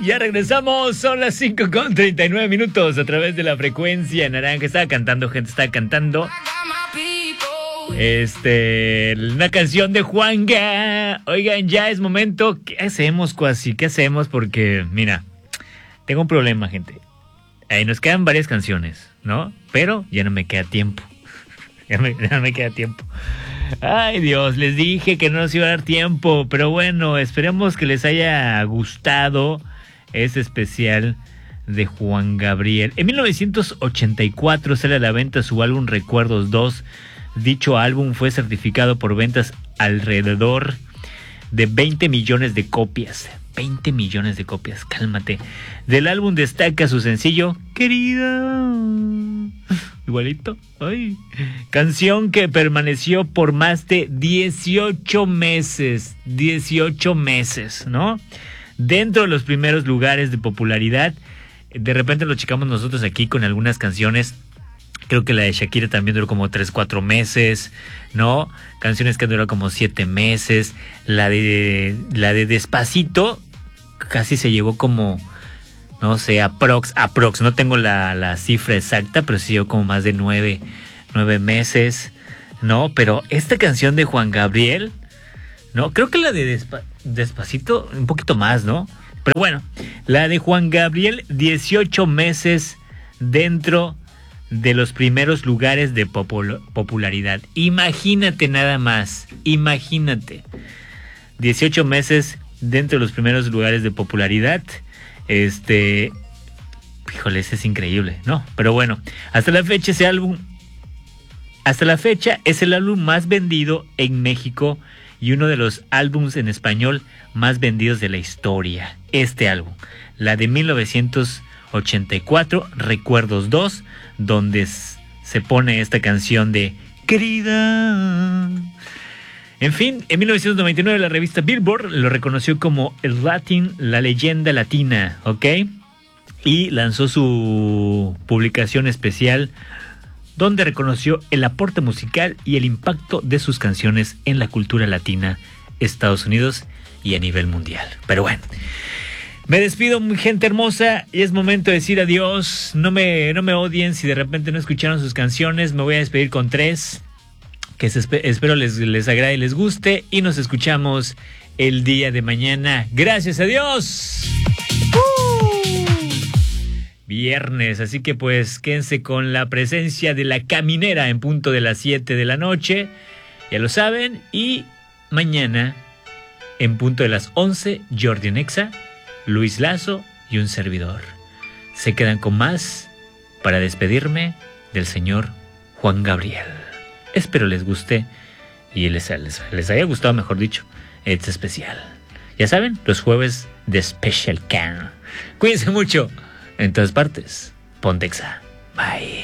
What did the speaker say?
Ya regresamos, son las 5:39 a través de la frecuencia naranja. Estaba cantando, gente, una canción de Juanga. Oigan, ya es momento. ¿Qué hacemos, Cuasi? ¿Qué hacemos? Porque, mira, tengo un problema, gente. Ahí nos quedan varias canciones, ¿no? Pero ya no me queda tiempo. Ya no me queda tiempo. Ay, Dios, les dije que no nos iba a dar tiempo. Pero bueno, esperemos que les haya gustado este especial de Juan Gabriel. En 1984 sale a la venta su álbum Recuerdos 2. Dicho álbum fue certificado por ventas alrededor de 20 millones de copias. 20 millones de copias, cálmate. Del álbum destaca su sencillo Querida. Igualito. Ay. Canción que permaneció por más de 18 meses. 18 meses, ¿no? Dentro de los primeros lugares de popularidad. De repente lo checamos nosotros aquí con algunas canciones. Creo que la de Shakira también duró como 3-4 meses, ¿no? Canciones que han durado como 7 meses. La de Despacito casi se llevó como, no sé, aprox. No tengo la cifra exacta, pero sí llevó como más de 9 meses, ¿no? Pero esta canción de Juan Gabriel, ¿no? Creo que la de Despacito un poquito más, ¿no? Pero bueno, la de Juan Gabriel, 18 meses dentro de los primeros lugares de popularidad. Imagínate nada más, imagínate. 18 meses dentro de los primeros lugares de popularidad. Híjole, es increíble, ¿no? Pero bueno, hasta la fecha es el álbum más vendido en México y uno de los álbumes en español más vendidos de la historia. Este álbum, la de 1984, Recuerdos 2, donde se pone esta canción de Querida. En fin, en 1999 la revista Billboard lo reconoció como la leyenda latina, ¿ok? Y lanzó su publicación especial donde reconoció el aporte musical y el impacto de sus canciones en la cultura latina, Estados Unidos y a nivel mundial. Pero bueno, me despido, mi gente hermosa, y es momento de decir adiós. No me odien si de repente no escucharon sus canciones. Me voy a despedir con 3 que espero les agrade y les guste, y nos escuchamos el día de mañana. Gracias a Dios. Viernes, así que pues quédense con la presencia de La Caminera en punto de las 7 de la noche. Ya lo saben. Y mañana en punto de las 11, Jordi Nexa, Luis Lazo y un servidor. Se quedan con más para despedirme del señor Juan Gabriel. Espero les guste y les haya gustado, mejor dicho, este especial. Ya saben, los jueves de Special Can. Cuídense mucho en todas partes. Pontexa. Bye.